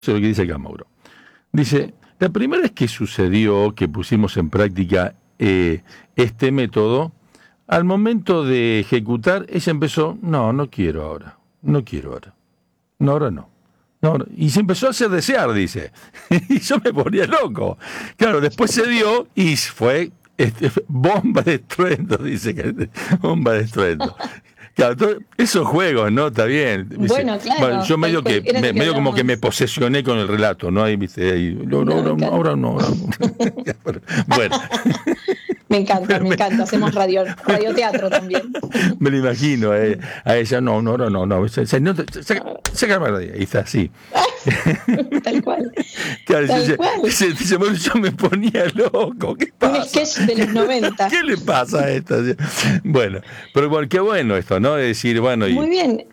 Eso es lo que dice acá Mauro. Dice, la primera vez que sucedió que pusimos en práctica este método, al momento de ejecutar, ella empezó, no quiero ahora, no, ahora no. No, y se empezó a hacer desear, dice. Y yo me ponía loco. Claro, después se dio y fue bomba de estruendo, dice que bomba de estruendo. Claro, esos juegos, ¿no? Está bien. Bueno, claro. Bueno, yo medio como que me posesioné con el relato, ¿no? Ahí, viste, ahí, ahora no. Bueno. Me encanta. Hacemos radioteatro también. Me lo imagino a ella, no. Sácame la radio. Y está así. Tal cual. Claro, yo me ponía loco. ¿Qué pasa? Un sketch de los 90. ¿Qué le pasa a esta? Bueno, pero bueno, qué bueno esto, ¿no? Es decir, bueno. Muy bien.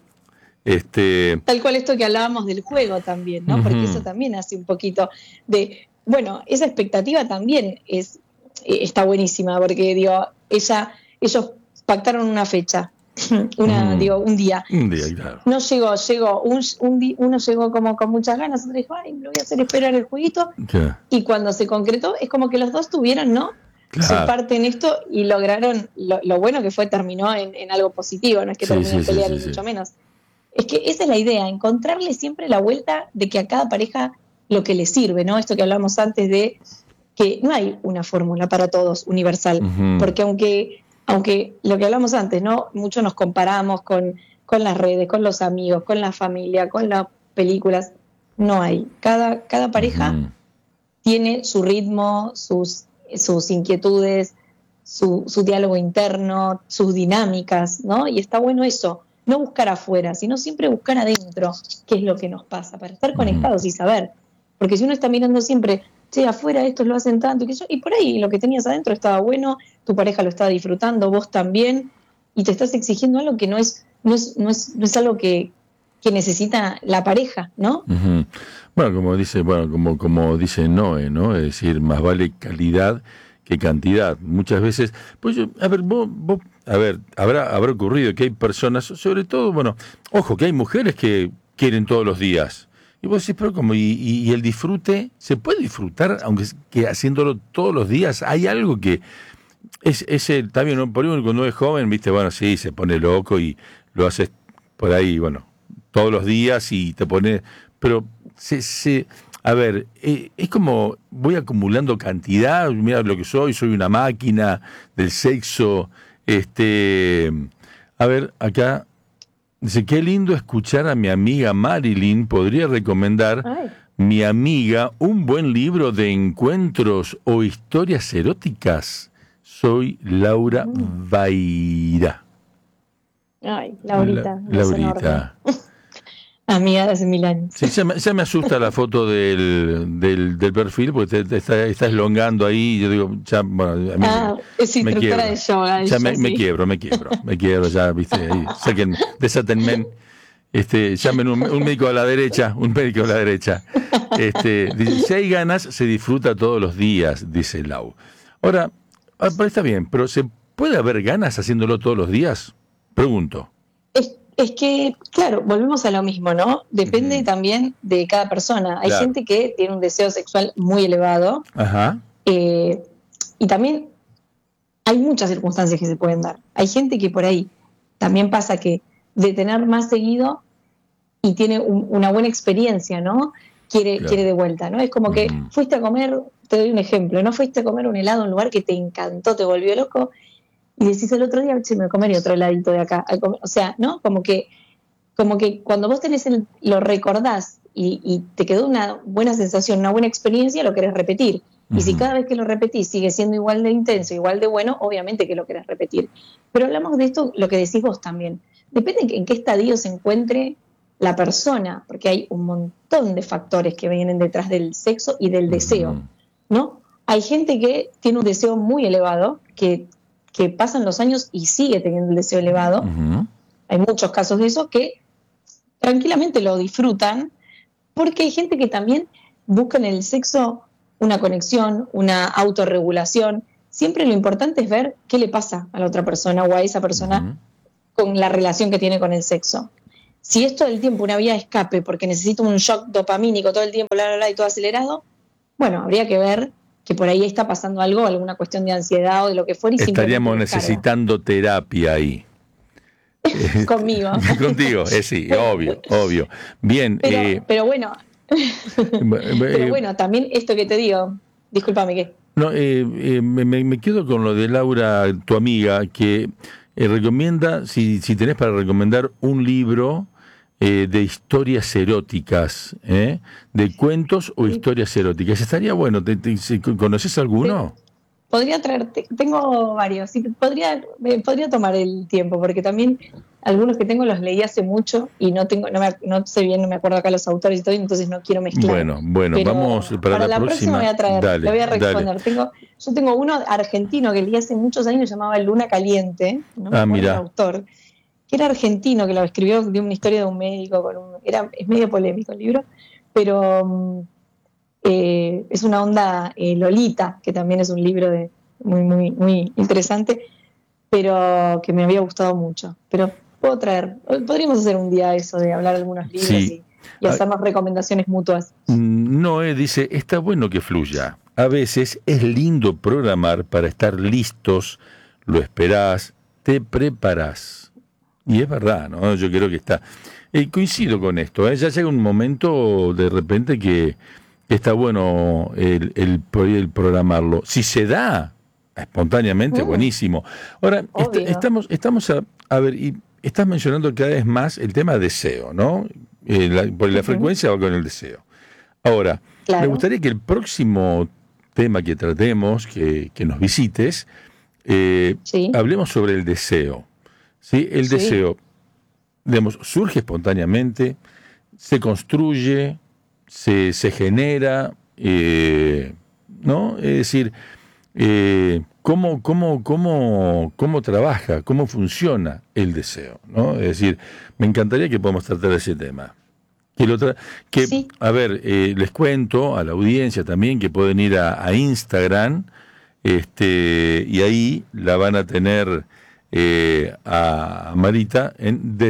Tal cual esto que hablábamos del juego también, ¿no? Porque eso también hace un poquito de. Bueno, esa expectativa también está buenísima, porque ellos pactaron una fecha. Un día. Un día, claro. No llegó. Uno llegó como con muchas ganas, otro dijo, ay, lo voy a hacer esperar el jueguito. ¿Qué? Y cuando se concretó, es como que los dos tuvieron, ¿no? Claro. Su parte en esto y lograron, lo bueno que terminó en algo positivo, no es que terminó en pelear ni mucho menos. Es que esa es la idea, encontrarle siempre la vuelta de que a cada pareja lo que le sirve, ¿no? Esto que hablamos antes de que no hay una fórmula para todos universal, porque aunque lo que hablamos antes, ¿no? Mucho nos comparamos con las redes, con los amigos, con la familia, con las películas. No hay. Cada pareja tiene su ritmo, sus inquietudes, su diálogo interno, sus dinámicas, ¿no? Y está bueno eso, no buscar afuera, sino siempre buscar adentro qué es lo que nos pasa, para estar conectados y saber. Porque si uno está mirando siempre, afuera estos lo hacen tanto, y por ahí lo que tenías adentro estaba bueno, tu pareja lo estaba disfrutando, vos también, y te estás exigiendo algo que no es algo que necesita la pareja, ¿no? Bueno, como dice Noé, ¿no? Es decir, más vale calidad que cantidad. Muchas veces, pues habrá ocurrido que hay personas, sobre todo, bueno, ojo, que hay mujeres que quieren todos los días. Y vos decís, pero como, y el disfrute, ¿se puede disfrutar aunque que haciéndolo todos los días? Hay algo que está bien, ¿no? Por ejemplo, cuando es joven, viste, bueno, sí, se pone loco y lo haces por ahí, bueno, todos los días y te pone, pero es como voy acumulando cantidad, mira lo que soy una máquina del sexo, acá dice, qué lindo escuchar a mi amiga Marilyn, podría recomendar mi amiga un buen libro de encuentros o historias eróticas. Soy Laura Vaira. Ay, Laurita. Laurita. Amiga de hace 1000 años. Sí, ya me asusta la foto del perfil, porque te está eslongando ahí, yo digo, ya, bueno, a mí es instructora de yoga. Ya me quiebro, ya, viste, ahí, desátenme, llamen un médico a la derecha, dice, si hay ganas, se disfruta todos los días, dice Lau. Ahora, pero está bien, pero ¿se puede haber ganas haciéndolo todos los días? Pregunto. Es que, claro, volvemos a lo mismo, ¿no? Depende también de cada persona. Hay gente que tiene un deseo sexual muy elevado. Ajá. Y también hay muchas circunstancias que se pueden dar. Hay gente que por ahí también pasa que de tener más seguido y tiene una buena experiencia, ¿no? Quiere de vuelta, ¿no? Es como que fuiste a comer, te doy un ejemplo, ¿no? Fuiste a comer un helado en un lugar que te encantó, te volvió loco, y decís el otro día, me comería otro heladito de acá. O sea, ¿no? Como que cuando vos lo recordás y te quedó una buena sensación, una buena experiencia, lo querés repetir. Y si cada vez que lo repetís sigue siendo igual de intenso, igual de bueno, obviamente que lo querés repetir. Pero hablamos de esto, lo que decís vos también. Depende en qué estadio se encuentre la persona, porque hay un montón de factores que vienen detrás del sexo y del deseo, ¿no? Hay gente que tiene un deseo muy elevado, que pasan los años y sigue teniendo el deseo elevado. Hay muchos casos de eso que tranquilamente lo disfrutan, porque hay gente que también busca en el sexo una conexión, una autorregulación. Siempre lo importante es ver qué le pasa a la otra persona o a esa persona con la relación que tiene con el sexo. si es todo el tiempo una vía de escape porque necesito un shock dopamínico todo el tiempo, y todo acelerado, bueno, habría que ver que por ahí está pasando algo, alguna cuestión de ansiedad o de lo que fuera. Y estaríamos necesitando terapia ahí. Conmigo. Contigo, sí, obvio. Bien. Pero bueno, pero bueno, también esto que te digo, discúlpame que... No, me quedo con lo de Laura, tu amiga, que recomienda, si tenés para recomendar un libro de historias eróticas, de cuentos o historias eróticas. Estaría bueno. ¿Conoces alguno? Podría traerte, tengo varios, sí, podría tomar el tiempo, porque también algunos que tengo los leí hace mucho y no sé bien, no me acuerdo acá los autores y todo, entonces no quiero mezclar. Bueno, pero vamos para la próxima. Voy a traer, Dale, le voy a responder. Yo tengo uno argentino que leí hace muchos años, se llamaba Luna Caliente, no me acuerdo el autor, que era argentino, que lo escribió de una historia de un médico, es medio polémico el libro, pero es una onda Lolita, que también es un libro muy, muy, muy interesante, pero que me había gustado mucho. Pero podríamos hacer un día eso de hablar de algunos libros y hacernos recomendaciones mutuas. Noé dice, está bueno que fluya. A veces es lindo programar para estar listos, lo esperás, te preparás. Y es verdad, ¿no? Yo creo que está... coincido con esto, ya llega un momento de repente que está bueno el programarlo. Si se da espontáneamente, buenísimo. Ahora, estamos a ver, y estás mencionando cada vez más el tema deseo, ¿no? Por la frecuencia va con el deseo. Ahora, me gustaría que el próximo tema que tratemos, que nos visites, hablemos sobre el deseo. ¿Sí? El deseo, digamos, surge espontáneamente, se construye, se genera, ¿no? Es decir, ¿cómo trabaja, cómo funciona el deseo, ¿no? Es decir, me encantaría que podamos tratar ese tema. A ver, les cuento a la audiencia también que pueden ir a Instagram, y ahí la van a tener a Marita en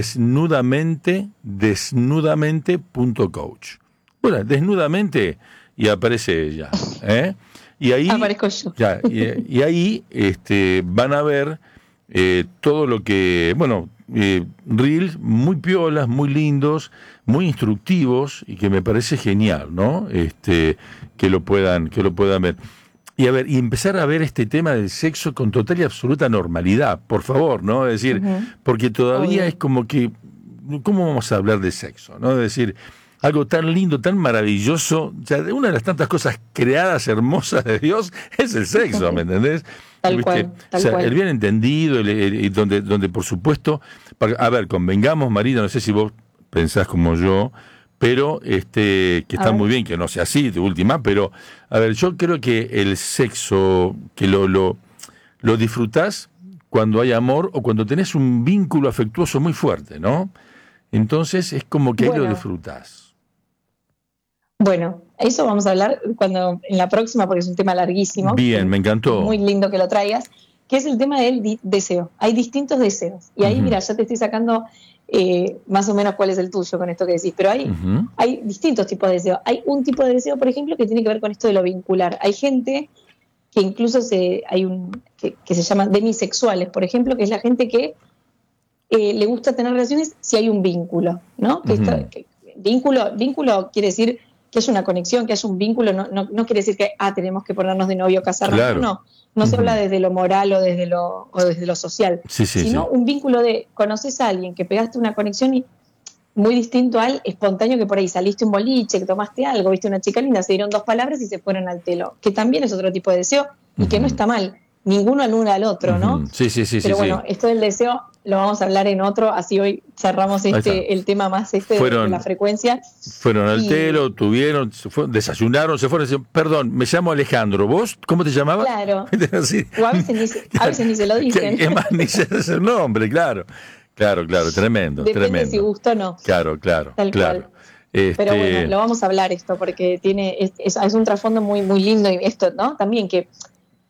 desnudamente.coach. Bueno, desnudamente y aparece ella, y ahí aparezco yo. Y ahí van a ver todo lo que, reels muy piolas, muy lindos, muy instructivos y que me parece genial, ¿no? Que lo puedan ver. Y empezar a ver este tema del sexo con total y absoluta normalidad, por favor, ¿no? Es decir, porque todavía es como que, ¿cómo vamos a hablar de sexo? ¿No? Es decir, algo tan lindo, tan maravilloso, una de las tantas cosas creadas, hermosas de Dios, es el sexo, ¿me entendés? Tal cual. El bien entendido, y donde por supuesto, convengamos, Marita, no sé si vos pensás como yo, pero que está muy bien que no sea así, de última, pero, yo creo que el sexo, que lo disfrutás cuando hay amor o cuando tenés un vínculo afectuoso muy fuerte, ¿no? Entonces es como que ahí lo disfrutás. Bueno, eso vamos a hablar en la próxima, porque es un tema larguísimo. Bien, me encantó. Muy lindo que lo traigas, que es el tema del deseo. Hay distintos deseos. Y ahí, mira, ya te estoy sacando más o menos cuál es el tuyo con esto que decís. Pero hay distintos tipos de deseo. Hay un tipo de deseo, por ejemplo, que tiene que ver con esto de lo vincular. Hay gente que incluso que se llaman demisexuales, por ejemplo, que es la gente que le gusta tener relaciones si hay un vínculo, ¿no? Vínculo quiere decir que es una conexión, que es un vínculo, no quiere decir que tenemos que ponernos de novio o casarnos, claro. No se habla desde lo moral o desde lo social, sino un vínculo de conoces a alguien, que pegaste una conexión y muy distinto al espontáneo, que por ahí saliste un boliche, que tomaste algo, viste una chica linda, se dieron 2 palabras y se fueron al telo, que también es otro tipo de deseo y que no está mal, ninguno anula al otro, ¿no? Sí. Pero bueno, esto del deseo lo vamos a hablar en otro, así hoy cerramos el tema más de la frecuencia. Fueron al telo, desayunaron, se fueron, perdón, me llamo Alejandro, ¿vos cómo te llamabas? Claro. O a veces ni se lo dicen. Es más, ni se dice el nombre, claro, tremendo. Depende si gustó o no. Claro. Tal cual. Pero bueno, lo vamos a hablar esto, porque es un trasfondo muy, muy lindo, y esto, ¿no? También que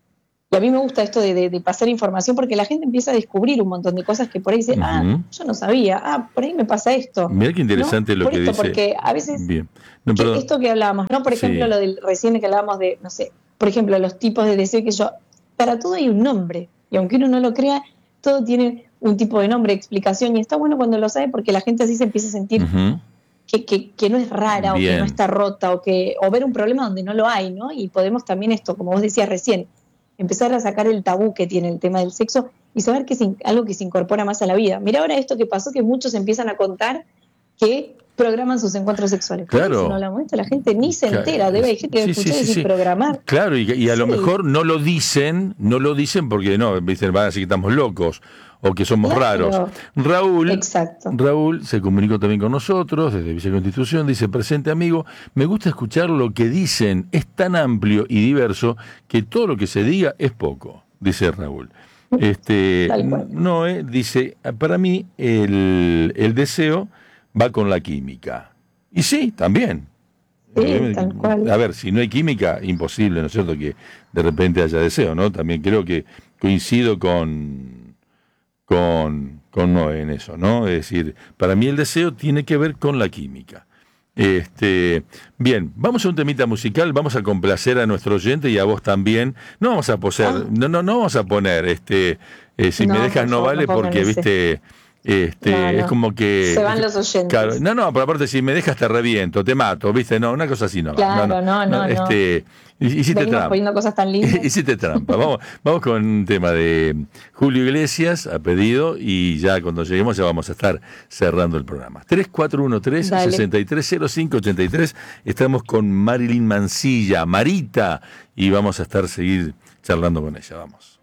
Y a mí me gusta esto de pasar información porque la gente empieza a descubrir un montón de cosas que por ahí dice, yo no sabía, por ahí me pasa esto. Mirá qué interesante, ¿no? Lo por que esto, dice. Porque a veces, Bien. No, esto que hablábamos, ¿no? Por ejemplo, lo del recién que hablábamos de, no sé, por ejemplo, los tipos de deseo para todo hay un nombre. Y aunque uno no lo crea, todo tiene un tipo de nombre, explicación. Y está bueno cuando lo sabe porque la gente así se empieza a sentir que no es rara o que no está rota o ver un problema donde no lo hay, ¿no? Y podemos también esto, como vos decías recién, empezar a sacar el tabú que tiene el tema del sexo y saber que es algo que se incorpora más a la vida. Mira ahora esto que pasó, que muchos empiezan a contar que programan sus encuentros sexuales. Claro. Si no hablamos de esto, la gente ni se entera. Debe haber gente que escuchar decir programar. Claro, y a lo mejor no lo dicen porque no, dicen, van a decir que estamos locos o que somos raros. Raúl se comunicó también con nosotros desde Villa Constitución, dice: presente amigo, me gusta escuchar lo que dicen, es tan amplio y diverso que todo lo que se diga es poco, dice Raúl. Dice, para mí el deseo va con la química. Y sí, también. Sí, tal cual. A ver, si no hay química, imposible, ¿no es cierto?, que de repente haya deseo, ¿no? También creo que coincido con Noé en eso, ¿no? Es decir, para mí el deseo tiene que ver con la química. Bien, vamos a un temita musical, vamos a complacer a nuestro oyente y a vos también. No vamos a no vamos a poner si me dejas no vale porque viste es como que se van los oyentes. Claro, pero aparte si me dejas te reviento, te mato, viste, no, una cosa así no. Claro, no. Hiciste trampa. Poniendo cosas tan lindas. Hiciste trampa. Vamos con un tema de Julio Iglesias a pedido y ya cuando lleguemos ya vamos a estar cerrando el programa. 3413-630583. Estamos con Marilyn Mansilla, Marita, y vamos a seguir charlando con ella. Vamos.